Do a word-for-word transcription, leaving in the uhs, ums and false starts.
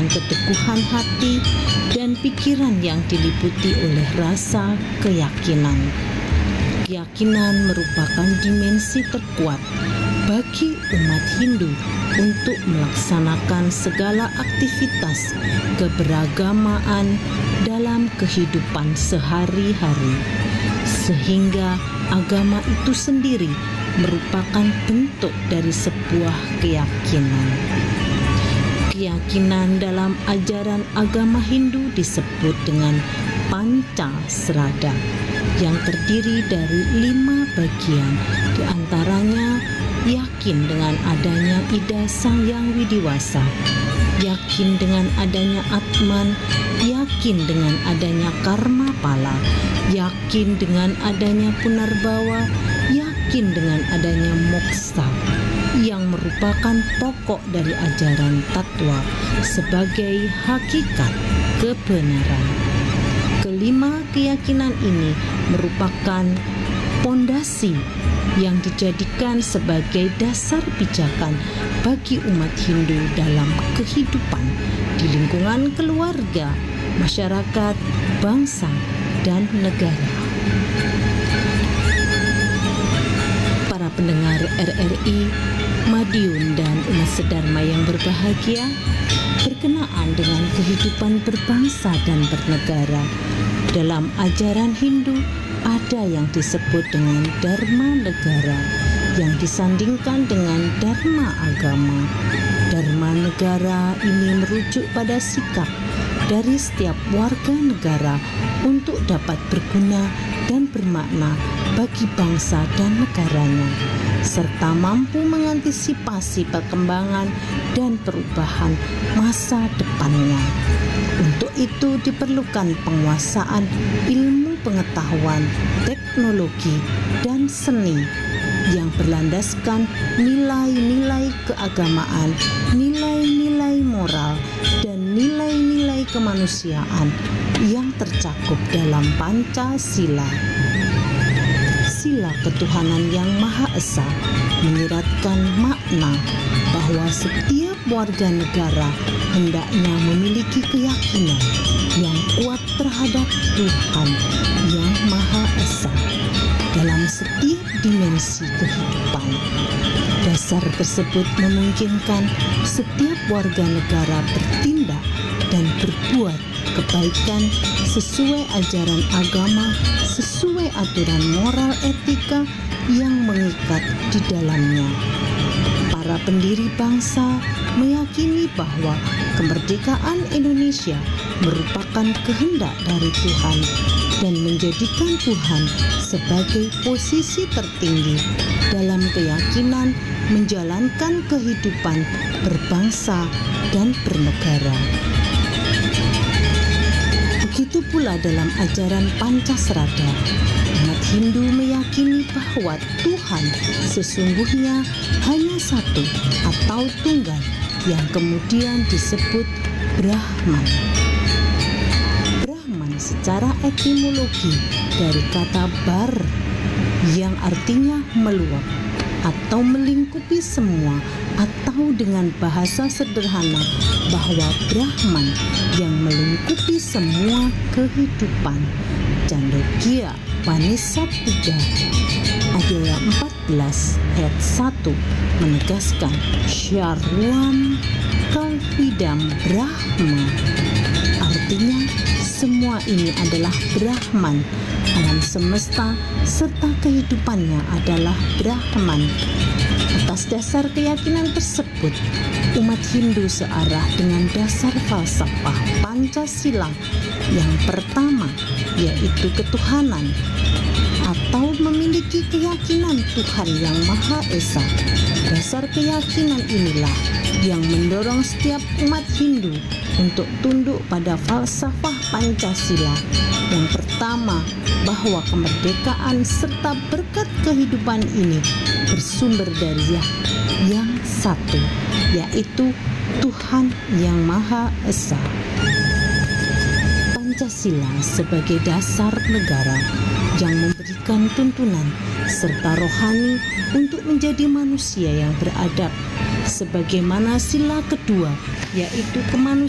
keteguhan hati dan pikiran yang diliputi oleh rasa keyakinan. Keyakinan merupakan dimensi terkuat bagi umat Hindu untuk melaksanakan segala aktivitas keberagamaan dalam kehidupan sehari-hari, sehingga agama itu sendiri merupakan bentuk dari sebuah keyakinan. Keyakinan dalam ajaran agama Hindu disebut dengan Pancasrada, yang terdiri dari lima bagian, di antaranya yakin dengan adanya Ida Sang Yang Widiwasa, yakin dengan adanya Atman, yakin dengan adanya karma pala, yakin dengan adanya Punarbawa, yakin dengan adanya moksa, yang merupakan pokok dari ajaran Tattwa sebagai hakikat kebenaran. Kelima keyakinan ini merupakan pondasi yang dijadikan sebagai dasar pijakan bagi umat Hindu dalam kehidupan di lingkungan keluarga, masyarakat, bangsa, dan negara. Para pendengar R R I, Madiun dan umat sedharma yang berbahagia, berkenaan dengan kehidupan berbangsa dan bernegara, dalam ajaran Hindu ada yang disebut dengan Dharma negara yang disandingkan dengan Dharma agama. Dharma negara ini merujuk pada sikap dari setiap warga negara untuk dapat berguna dan bermakna bagi bangsa dan negaranya, serta mampu mengantisipasi perkembangan dan perubahan masa depannya. Untuk itu diperlukan penguasaan ilmu pengetahuan, teknologi, dan seni yang berlandaskan nilai-nilai keagamaan, nilai-nilai moral, dan nilai-nilai kemanusiaan yang tercakup dalam Pancasila. Sila ketuhanan yang Maha Esa menyiratkan makna bahwa setiap warga negara hendaknya memiliki keyakinan yang kuat terhadap Tuhan yang Maha Esa dalam setiap dimensi kehidupan. Dasar tersebut memungkinkan setiap warga negara bertindak dan berbuat kebaikan sesuai ajaran agama, sesuai aturan moral etika yang mengikat di dalamnya. Para pendiri bangsa meyakini bahwa kemerdekaan Indonesia merupakan kehendak dari Tuhan dan menjadikan Tuhan sebagai posisi tertinggi dalam keyakinan menjalankan kehidupan berbangsa dan bernegara. Begitu pula dalam ajaran Pancasrada, umat Hindu meyakini bahwa Tuhan sesungguhnya hanya satu atau tunggal yang kemudian disebut Brahman. Brahman secara etimologi dari kata bar yang artinya meluap atau melingkupi semua, atau dengan bahasa sederhana bahwa Brahman yang melingkupi semua kehidupan. Candogya Upanishad tiga ayat empat belas ayat satu menegaskan Syarwam Kalvidam Brahma, artinya semua ini adalah Brahman, alam semesta serta kehidupannya adalah Brahman. Atas dasar keyakinan tersebut, umat Hindu searah dengan dasar falsafah Pancasila yang pertama, yaitu ketuhanan atau memiliki keyakinan Tuhan yang Maha Esa. Dasar keyakinan inilah yang mendorong setiap umat Hindu untuk tunduk pada falsafah Pancasila. Yang pertama, bahwa kemerdekaan serta berkat kehidupan ini bersumber dari yang satu, yaitu Tuhan yang Maha Esa. Pancasila sebagai dasar negara yang memberikan tuntunan serta rohani untuk menjadi manusia yang beradab, sebagaimana sila kedua, yaitu kemanusiaan